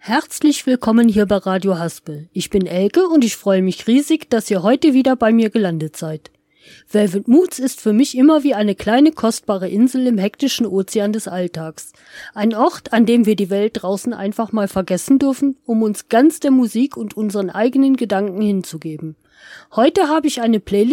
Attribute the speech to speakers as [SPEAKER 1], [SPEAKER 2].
[SPEAKER 1] Herzlich willkommen hier bei Radio Haspel. Ich bin Elke und ich freue mich riesig, dass ihr heute wieder bei mir gelandet seid. Velvet Moods ist für mich immer wie eine kleine kostbare Insel im hektischen Ozean des Alltags. Ein Ort, an dem wir die Welt draußen einfach mal vergessen dürfen, um uns ganz der Musik und unseren eigenen Gedanken hinzugeben. Heute habe ich eine Playlist